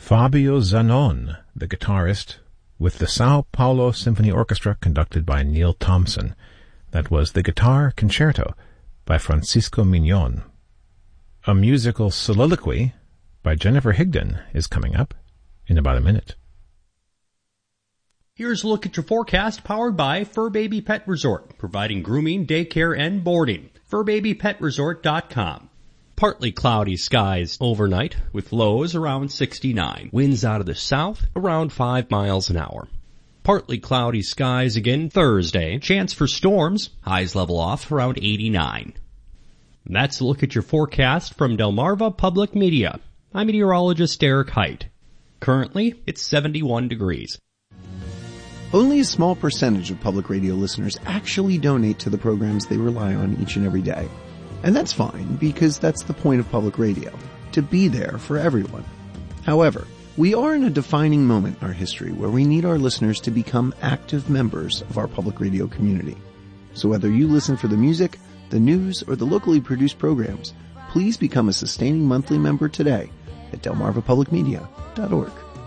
Fabio Zanon, the guitarist, with the Sao Paulo Symphony Orchestra conducted by Neil Thompson. That was the Guitar Concerto by Francisco Mignon. A musical soliloquy by Jennifer Higdon is coming up in about a minute. Here's a look at your forecast powered by Fur Baby Pet Resort, providing grooming, daycare, and boarding. FurBabyPetResort.com. Partly cloudy skies overnight with lows around 69. Winds out of the south around 5 miles an hour. Partly cloudy skies again Thursday. Chance for storms. Highs level off around 89. That's a look at your forecast from Delmarva Public Media. I'm meteorologist Eric Height. Currently, it's 71 degrees. Only a small percentage of public radio listeners actually donate to the programs they rely on each and every day. And that's fine, because that's the point of public radio, to be there for everyone. However, we are in a defining moment in our history where we need our listeners to become active members of our public radio community. So whether you listen for the music, the news, or the locally produced programs, please become a sustaining monthly member today at delmarvapublicmedia.org.